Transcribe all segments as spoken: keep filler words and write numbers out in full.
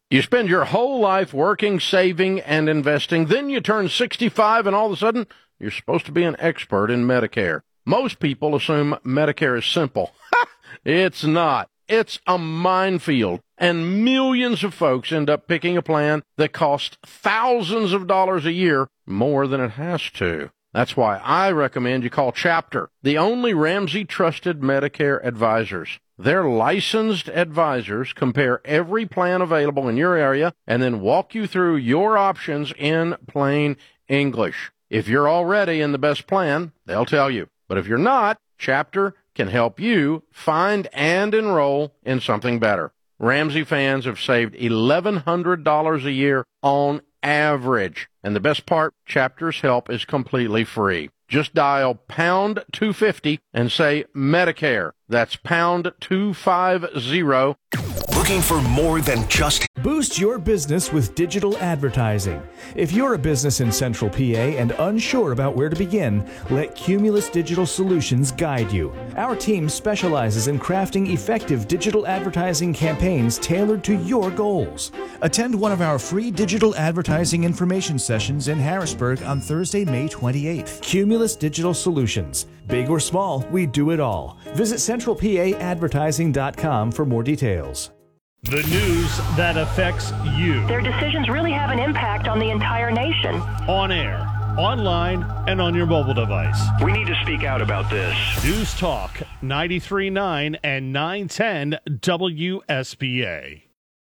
You spend your whole life working, saving, and investing. Then you turn sixty-five, and all of a sudden, you're supposed to be an expert in Medicare. Most people assume Medicare is simple. It's not. It's a minefield, and millions of folks end up picking a plan that costs thousands of dollars a year more than it has to. That's why I recommend you call Chapter, the only Ramsey-trusted Medicare advisors. Their licensed advisors compare every plan available in your area and then walk you through your options in plain English. If you're already in the best plan, they'll tell you. But if you're not, Chapter can help you find and enroll in something better. Ramsey fans have saved eleven hundred dollars a year on average. And the best part, Chapter's help is completely free. Just dial pound two fifty and say Medicare. That's pound two fifty. Looking for more than just... Boost your business with digital advertising. If you're a business in Central P A and unsure about where to begin, let Cumulus Digital Solutions guide you. Our team specializes in crafting effective digital advertising campaigns tailored to your goals. Attend one of our free digital advertising information sessions in Harrisburg on Thursday, May twenty-eighth. Cumulus Digital Solutions. Big or small, we do it all. Visit central p a advertising dot com for more details. The news that affects you. Their decisions really have an impact on the entire nation. On air, online, and on your mobile device. We need to speak out about this. News Talk ninety-three point nine and nine ten W S B A.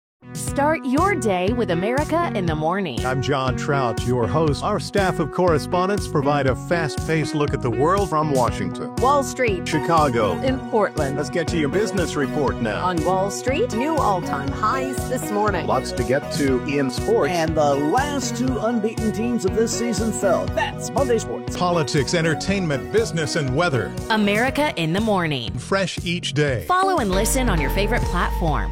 Start your day with America in the Morning. I'm John Trout, your host. Our staff of correspondents provide a fast-paced look at the world from Washington, Wall Street, Chicago, in Portland. Let's get to your business report now. On Wall Street, new all-time highs this morning. Lots to get to in sports. And the last two unbeaten teams of this season fell. That's Monday Sports. Politics, entertainment, business, and weather. America in the Morning. Fresh each day. Follow and listen on your favorite platform.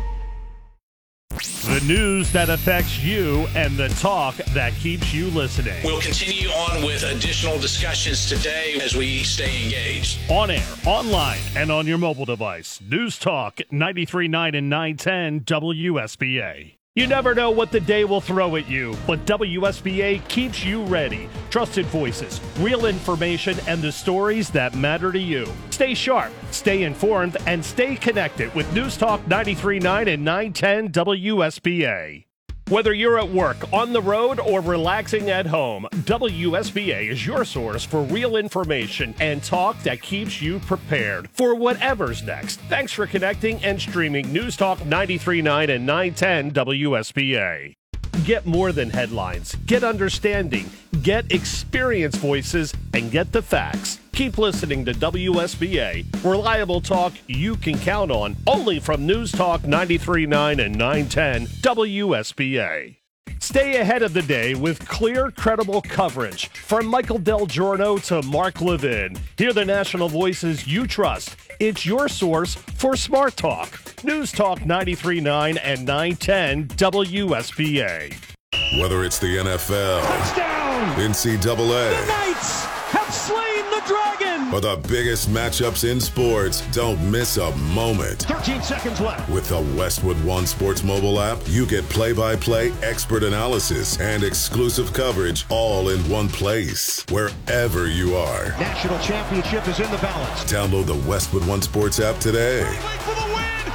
The news that affects you and the talk that keeps you listening. We'll continue on with additional discussions today as we stay engaged. On air, online, and on your mobile device. News Talk ninety-three point nine and nine ten W S B A. You never know what the day will throw at you, but W S B A keeps you ready. Trusted voices, real information, and the stories that matter to you. Stay sharp, stay informed, and stay connected with News Talk ninety-three point nine and nine ten W S B A. Whether you're at work, on the road, or relaxing at home, W S B A is your source for real information and talk that keeps you prepared for whatever's next. Thanks for connecting and streaming News Talk ninety-three point nine and nine ten W S B A. Get more than headlines. Get understanding. Get experienced voices and get the facts. Keep listening to W S B A. Reliable talk you can count on. Only from News Talk ninety-three point nine and nine ten W S B A. Stay ahead of the day with clear, credible coverage. From Michael Del Giorno to Mark Levin. Hear the national voices you trust. It's your source for Smart Talk. News Talk ninety-three point nine and nine ten W S B A. Whether it's the N F L, touchdown, N C double A, the Knights have slain the dragon, or the biggest matchups in sports, don't miss a moment. thirteen seconds left. With the Westwood One Sports mobile app, you get play-by-play expert analysis and exclusive coverage all in one place, wherever you are. National championship is in the balance. Download the Westwood One Sports app today. For the win.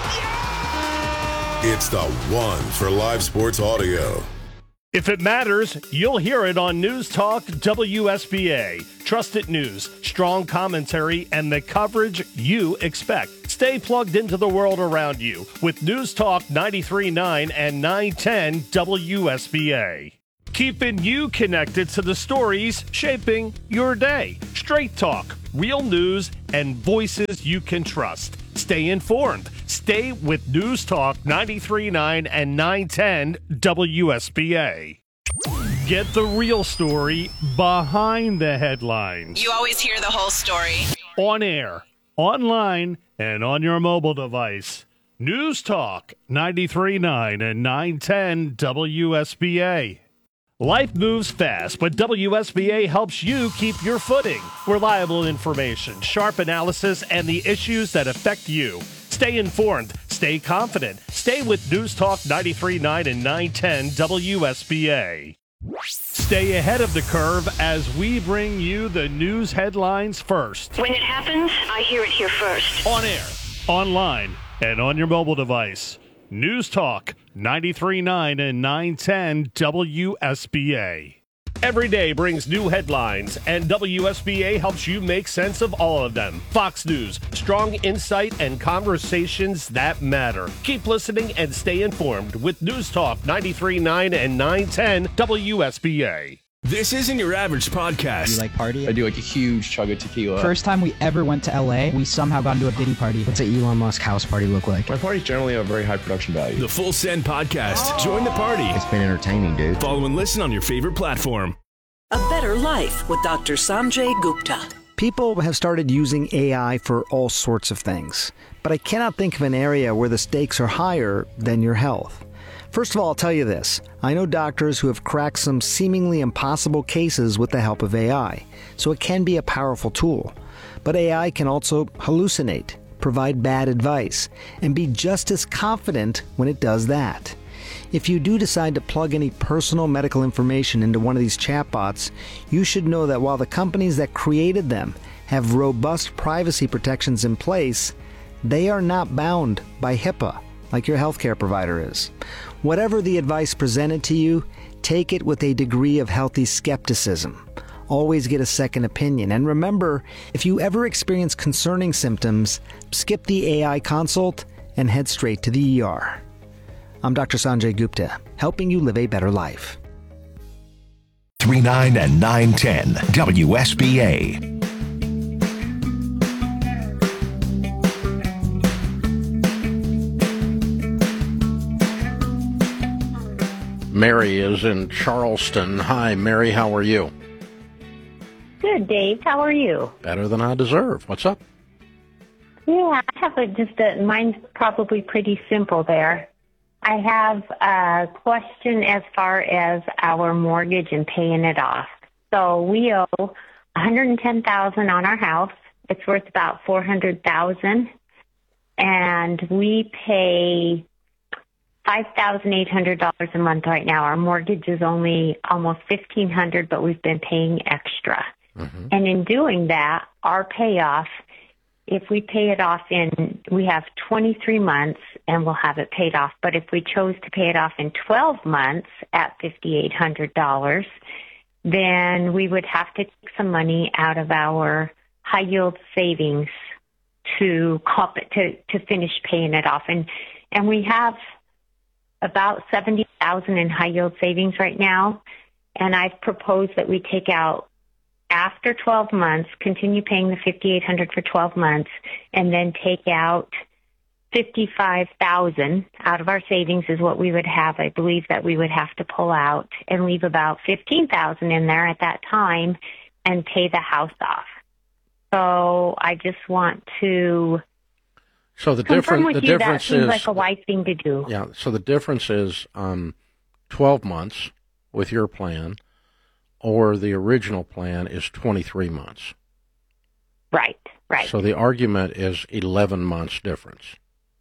Yeah! It's the one for live sports audio. If it matters, you'll hear it on News Talk W S B A. Trusted news, strong commentary, and the coverage you expect. Stay plugged into the world around you with News Talk ninety-three point nine and nine ten W S B A. Keeping you connected to the stories shaping your day. Straight talk, real news, and voices you can trust. Stay informed. Stay with News Talk ninety-three point nine and nine ten W S B A. Get the real story behind the headlines. You always hear the whole story. On air, online, and on your mobile device. News Talk ninety-three point nine and nine ten W S B A. Life moves fast, but W S B A helps you keep your footing. Reliable information, sharp analysis, and the issues that affect you. Stay informed, stay confident, stay with News Talk ninety-three point nine and nine ten W S B A. Stay ahead of the curve as we bring you the news headlines first. When it happens, I hear it here first. On air, online, and on your mobile device. News Talk ninety-three point nine and nine ten W S B A. Every day brings new headlines, and W S B A helps you make sense of all of them. Fox News, strong insight and conversations that matter. Keep listening and stay informed with News Talk ninety-three point nine and nine ten W S B A. This isn't your average podcast. Do you like party? I do like a huge chug of tequila. First time we ever went to L A, we somehow got into a Diddy party. What's an Elon Musk house party look like? My parties generally have very high production value. The Full Send Podcast. Oh. Join the party. It's been entertaining, dude. Follow and listen on your favorite platform. A Better Life with Doctor Sanjay Gupta. People have started using A I for all sorts of things, but I cannot think of an area where the stakes are higher than your health. First of all, I'll tell you this. I know doctors who have cracked some seemingly impossible cases with the help of A I, so it can be a powerful tool. But A I can also hallucinate, provide bad advice, and be just as confident when it does that. If you do decide to plug any personal medical information into one of these chatbots, you should know that while the companies that created them have robust privacy protections in place, they are not bound by HIPAA like your healthcare provider is. Whatever the advice presented to you, take it with a degree of healthy skepticism. Always get a second opinion. And remember, if you ever experience concerning symptoms, skip the A I consult and head straight to the E R. I'm Doctor Sanjay Gupta, helping you live a better life. three nine and nine ten W S B A. Mary is in Charleston. Hi, Mary. How are you? Good, Dave. How are you? Better than I deserve. What's up? Yeah, I have a, just a, mine's probably pretty simple there. I have a question as far as our mortgage and paying it off. So we owe one hundred ten thousand dollars on our house. It's worth about four hundred thousand dollars, and we pay five thousand eight hundred dollars a month right now. Our mortgage is only almost fifteen hundred dollars, but we've been paying extra. Mm-hmm. And in doing that, our payoff, if we pay it off in, we have twenty-three months and we'll have it paid off. But if we chose to pay it off in twelve months at five thousand eight hundred dollars, then we would have to take some money out of our high yield savings to comp- to to finish paying it off. And and we have about seventy thousand in high yield savings right now. And I've proposed that we take out after twelve months, continue paying the five thousand eight hundred dollars for twelve months, and then take out fifty-five thousand dollars out of our savings is what we would have. I believe that we would have to pull out and leave about fifteen thousand dollars in there at that time and pay the house off. So I just want to so the confirm difference with the you difference that seems is like a wise thing to do. Yeah, so the difference is um, twelve months with your plan, or the original plan is twenty-three months. Right, right. So the argument is eleven months difference.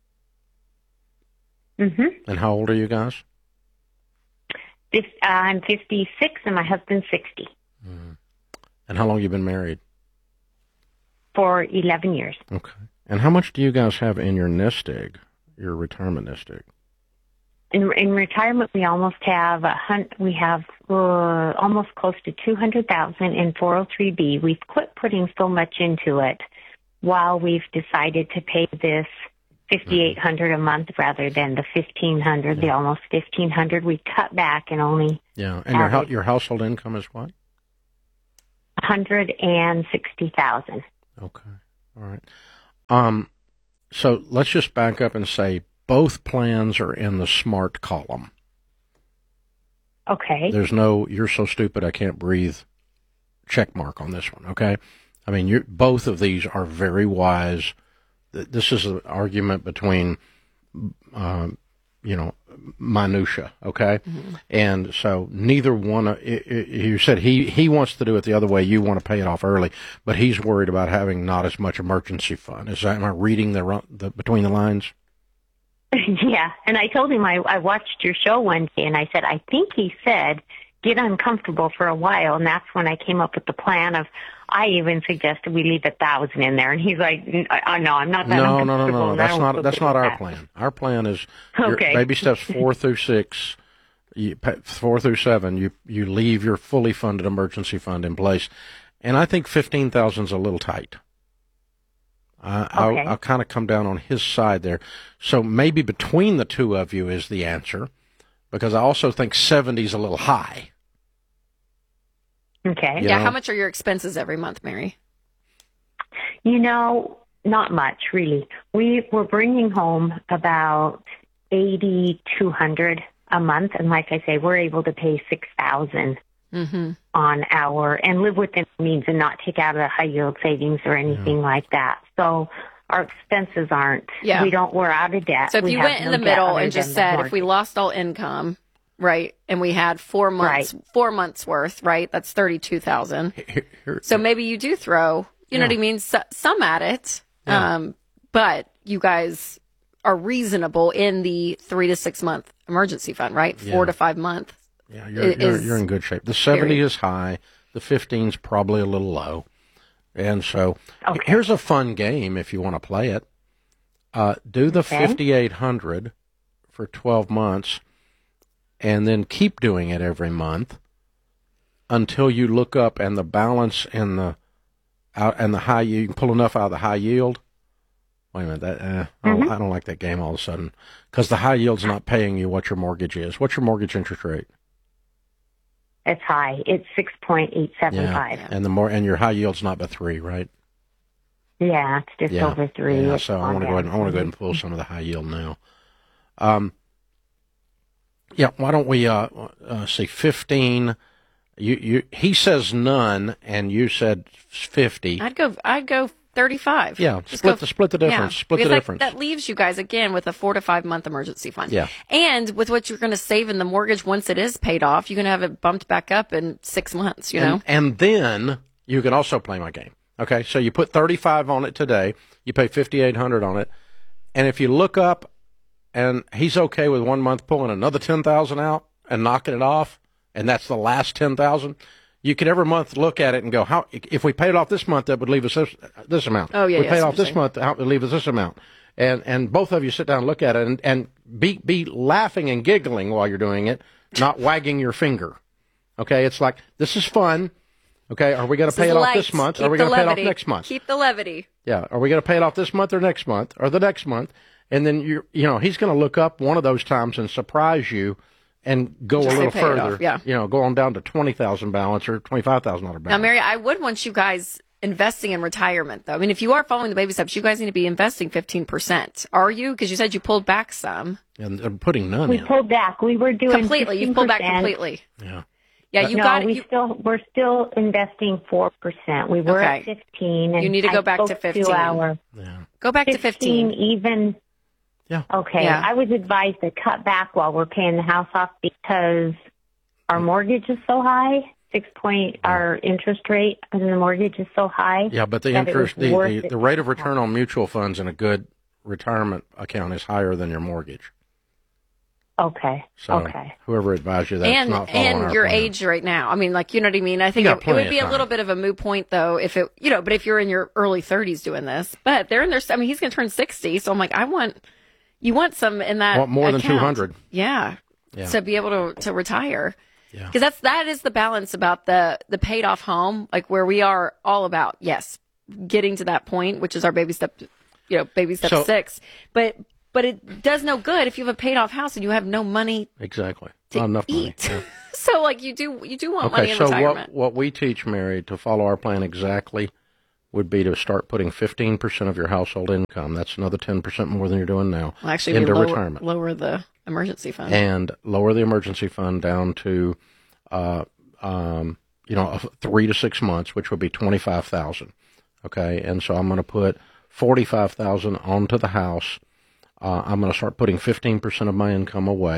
Mm-hmm. And how old are you guys? This, uh, I'm fifty-six and my husband's sixty. Mm. And how long have you been married? For eleven years. Okay. And how much do you guys have in your nest egg, your retirement nest egg? In, in retirement, we almost have a hun- we have uh, almost close to two hundred thousand in four oh three B. We've quit putting so much into it while we've decided to pay this fifty-eight hundred a month rather than the fifteen hundred, yeah. the almost fifteen hundred. We cut back and only yeah. And your your household income is what? One hundred and sixty thousand. Okay, all right. Um, so let's just back up and say both plans are in the smart column. Okay. There's no "you're so stupid I can't breathe" check mark on this one. Okay. I mean, you're, both of these are very wise. This is an argument between, uh, you know, minutia, okay? Mm-hmm. And so neither one, of, it, it, you said he, he wants to do it the other way, you want to pay it off early, but he's worried about having not as much emergency fund. Is that, am I reading the, the between the lines? Yeah, and I told him I, I watched your show one day, and I said, I think he said, get uncomfortable for a while, and that's when I came up with the plan of, I even suggested we leave a thousand in there, and he's like, "I no, I'm not that no, uncomfortable." No, no, no, no, that's not that's not our that. plan. Our plan is okay. Baby steps four through six, you, four through seven. You you leave your fully funded emergency fund in place, and I think fifteen thousand is a little tight. I, okay. I'll, I'll kind of come down on his side there. So maybe between the two of you is the answer, because I also think seventy is a little high. Okay. You yeah, know? How much are your expenses every month, Mary? You know, not much, really. We were bringing home about eighty two hundred a month, and like I say, we're able to pay six thousand mm-hmm. on our, and live within means and not take out a high-yield savings or anything yeah. like that. So our expenses aren't, yeah. we don't, we're out of debt. So if we you went in no the middle and other just said, if we lost all income, right, and we had four months, right. four months worth, right, that's thirty-two thousand. So maybe you do throw, you yeah. know what I mean, so, some at it, yeah. um, but you guys are reasonable in the three to six month emergency fund, right? Yeah. Four to five months. Yeah, you're, you're, you're in good shape. The seventy very... is high. The fifteen's probably a little low. And so okay. here's a fun game if you want to play it. Uh, do the okay. fifty-eight hundred for twelve months. And then keep doing it every month until you look up and the balance and the out and the high you can pull enough out of the high yield. Wait a minute, that uh, I, don't, mm-hmm. I don't like that game all of a sudden because the high yield's not paying you what your mortgage is. What's your mortgage interest rate? It's high. It's six point eight seven five. Yeah. And the more and your high yield's not but three, right? Yeah, it's just yeah. over three. Yeah, so I want to go ahead. And, I want to go ahead and pull some of the high yield now. Um. Yeah, why don't we uh, uh, say fifteen? You you he says none, and you said fifty. I'd go. I'd go thirty-five. Yeah, Just split go, the split the difference. Yeah, split the that, difference. That leaves you guys again with a four to five month emergency fund. Yeah, and with what you're going to save in the mortgage once it is paid off, you're going to have it bumped back up in six months. You know, and, and then you can also play my game. Okay, so you put thirty-five on it today. You pay fifty-eight hundred on it, and if you look up, and he's okay with one month pulling another ten thousand out and knocking it off, and that's the last ten thousand. You could every month look at it and go, how if we paid off this month, that would leave us this, this amount. Oh yeah, we yeah, paid off this month, that would leave us this amount. And and both of you sit down and look at it and, and be be laughing and giggling while you're doing it, not wagging your finger. Okay, it's like this is fun. Okay, are we going to pay it light. off this month? Keep or are we going to pay it off levity. next month? Keep the levity. Yeah, are we going to pay it off this month or next month or the next month? And then you you know he's going to look up one of those times and surprise you. And go Just a little off, further, yeah. you know, go on down to twenty thousand balance or twenty-five thousand dollars balance. Now, Mary, I would want you guys investing in retirement, though. I mean, if you are following the baby steps, you guys need to be investing fifteen percent. Are you? Because you said you pulled back some. And they're putting none we in. We pulled back. We were doing completely. You pulled back completely. Yeah. Yeah, you no, got we you, still we're still investing four percent. We were okay. at fifteen. And you need to go I back to fifteen. To our yeah. Go back fifteen, to fifteen. Even. Yeah. Okay. Yeah. I was advised to cut back while we're paying the house off because our mortgage is so high. Six point, yeah. Our interest rate on the mortgage is so high. Yeah, but the interest, the, the, the rate of return on mutual funds in a good retirement account is higher than your mortgage. Okay. So okay. Whoever advised you that, and not and your plan. age right now. I mean, like you know what I mean. I think it, it would be a little bit of a moot point, though, if it you know. But if you're in your early thirties doing this, but they're in their. I mean, he's going to turn sixty, so I'm like, I want. You want some in that want more account. than two hundred. Yeah. yeah. To be able to, to retire. Yeah. Because that's, that is the balance about the, the paid off home, like where we are all about, yes, getting to that point, which is our baby step, you know, baby step so, six. But, but it does no good if you have a paid off house and you have no money. Exactly. To Not enough eat. money. Yeah. So like you do, you do want okay, money in so retirement. what, what we teach, Mary, to follow our plan exactly would be to start putting fifteen percent of your household income. That's another ten percent more than you're doing now. Well, actually, into lower, retirement. Lower the emergency fund. And lower the emergency fund down to, uh, um, you know, three to six months, which would be twenty-five thousand dollars. Okay. And so I'm going to put forty-five thousand dollars onto the house. Uh, I'm going to start putting fifteen percent of my income away.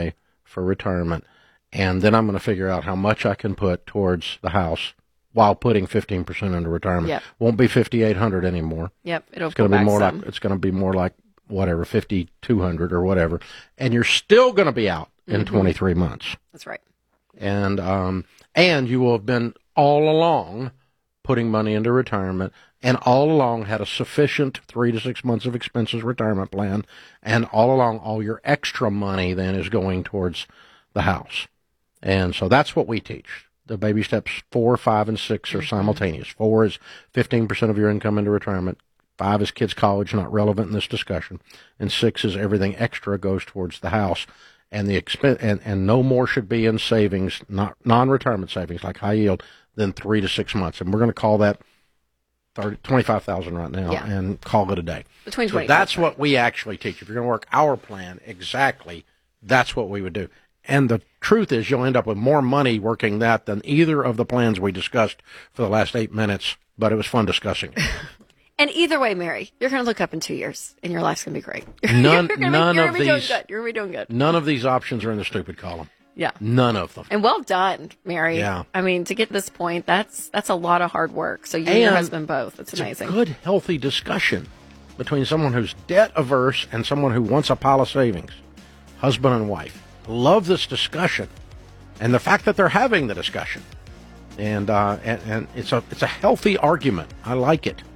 for retirement, and then I'm going to figure out how much I can put towards the house while putting fifteen percent into retirement. Yep. Won't be fifty-eight hundred anymore. Yep, it'll it's going go to be back more some. like it's going to be more like whatever fifty-two hundred or whatever, and you're still going to be out in Mm-hmm. twenty-three months. That's right. And um and you will have been all along putting money into retirement, and all along had a sufficient three to six months of expenses retirement plan, and all along all your extra money then is going towards the house. And so that's what we teach. The baby steps four, five, and six are mm-hmm. simultaneous. Four is fifteen percent of your income into retirement. Five is kids' college, not relevant in this discussion. And six is everything extra goes towards the house. And the expense, and, and no more should be in savings, not non-retirement savings like high yield, than three to six months. And we're going to call that thirty, twenty-five thousand right now, yeah. and call it a day. Between so that's what we actually teach. If you're going to work our plan exactly, that's what we would do. And the truth is, you'll end up with more money working that than either of the plans we discussed for the last eight minutes. But it was fun discussing it. And either way, Mary, you're going to look up in two years, and your life's going to be great. None, you're gonna none be, you're of gonna be these. doing good. You're going to be doing good. None of these options are in the stupid column. Yeah. None of them. And well done, Mary. Yeah. I mean, to get to this point, that's that's a lot of hard work. So you and, and your husband both. It's, it's amazing. A good, healthy discussion between someone who's debt averse and someone who wants a pile of savings. Husband and wife. Love this discussion, and the fact that they're having the discussion, and uh, and, and it's a it's a healthy argument. I like it.